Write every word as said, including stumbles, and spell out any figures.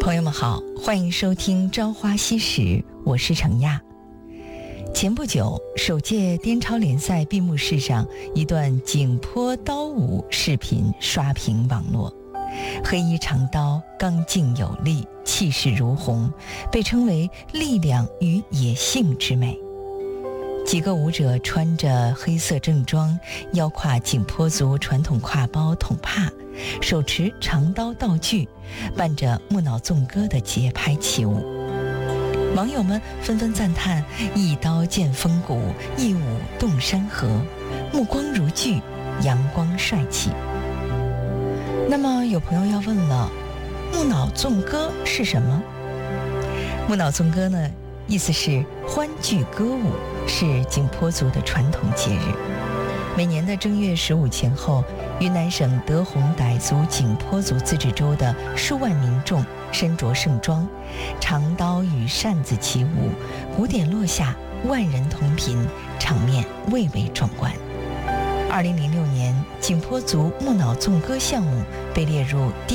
朋友们好，欢迎收听《朝花夕拾》，我是程亚。前不久，首届滇超联赛闭幕式上，一段景颇刀舞视频刷屏网络。黑衣长刀刚劲有力，气势如虹，被称为力量与野性之美。几个舞者穿着黑色正装，腰挎景颇族传统挎包筒帕，手持长刀道具，伴着木脑纵歌的节拍起舞。网友们纷纷赞叹：一刀见风骨，一舞动山河，目光如炬，阳光帅气。那么有朋友要问了，木脑纵歌是什么？木脑纵歌呢，意思是欢聚歌舞，是景颇族的传统节日。每年的正月十五前后，云南省德宏傣族景颇族自治州的数万民众身着盛装，长刀与扇子起舞，鼓点落下，万人同频，场面蔚为壮观。二零零六年，景颇族木脑纵歌项目被列入